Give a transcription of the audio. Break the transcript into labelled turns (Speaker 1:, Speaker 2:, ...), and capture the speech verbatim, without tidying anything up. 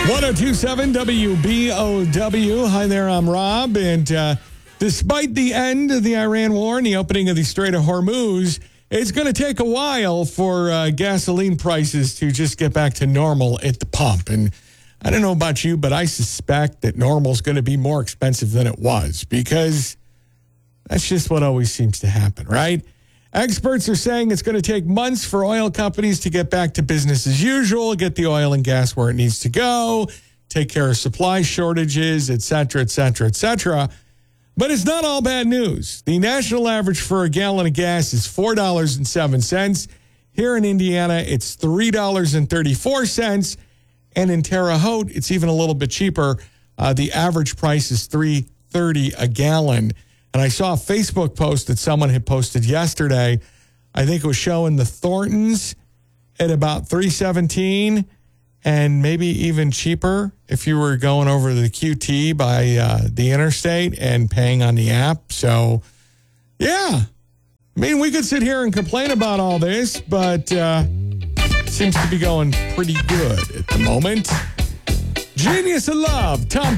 Speaker 1: one oh two point seven W B O W. Hi there, I'm Rob. And uh, despite the end of the Iran war and the opening of the Strait of Hormuz, it's going to take a while for uh, gasoline prices to just get back to normal at the pump. And I don't know about you, but I suspect that normal is going to be more expensive than it was because that's just what always seems to happen, right? Experts are saying it's going to take months for oil companies to get back to business as usual, get the oil and gas where it needs to go, take care of supply shortages, et cetera, et cetera, et cetera. But it's not all bad news. The national average for a gallon of gas is four dollars and seven cents. Here in Indiana, it's three dollars and thirty-four cents. And in Terre Haute, it's even a little bit cheaper. Uh, the average price is three dollars and thirty cents a gallon. And I saw a Facebook post that someone had posted yesterday. I think it was showing the Thorntons at about three seventeen and maybe even cheaper if you were going over the Q T by uh, the interstate and paying on the app. So, yeah. I mean, we could sit here and complain about all this, but uh, it seems to be going pretty good at the moment. Genius of Love, Tom